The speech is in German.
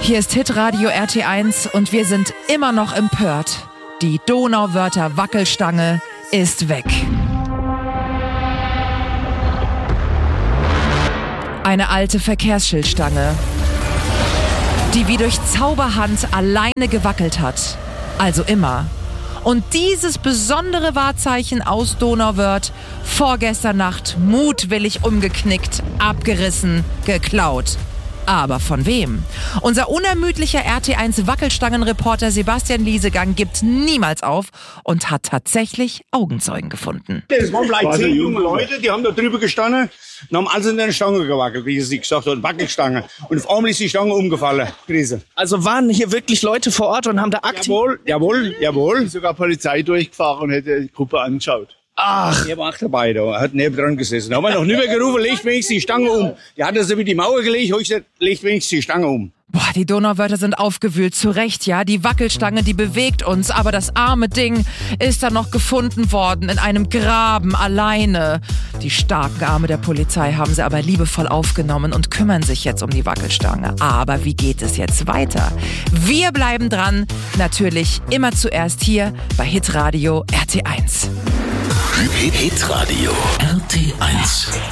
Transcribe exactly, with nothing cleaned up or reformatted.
Hier ist Hitradio R T eins und wir sind immer noch empört. Die Donauwörther Wackelstange ist weg. Eine alte Verkehrsschildstange, die wie durch Zauberhand alleine gewackelt hat. Also immer. Und dieses besondere Wahrzeichen aus Donauwörth vorgestern Nacht mutwillig umgeknickt, abgerissen, geklaut. Aber von wem? Unser unermüdlicher R T eins Wackelstangenreporter Sebastian Liesegang gibt niemals auf und hat tatsächlich Augenzeugen gefunden. Das waren vielleicht zehn junge Leute, die haben da drüber gestanden und haben alles in der Stange gewackelt, wie sie gesagt haben, Wackelstange. Und auf einmal ist die Stange umgefallen. Krise. Also waren hier wirklich Leute vor Ort und haben da aktiv... Jawohl, jawohl, jawohl. Sogar Polizei durchgefahren und hätte die Gruppe angeschaut. Ach, er war auch dabei, da hat neben dran gesessen. Da haben wir noch nicht mehr gerufen, legt wenigstens die Stange um. Die hat das über die Mauer gelegt, hab ich gesagt, legt wenigstens die Stange um. Boah, die Donauwörther sind aufgewühlt, zu Recht, ja. Die Wackelstange, die bewegt uns, aber das arme Ding ist dann noch gefunden worden in einem Graben, alleine. Die starken Arme der Polizei haben sie aber liebevoll aufgenommen und kümmern sich jetzt um die Wackelstange. Aber wie geht es jetzt weiter? Wir bleiben dran, natürlich immer zuerst hier bei Hitradio R T eins. Hitradio R T eins.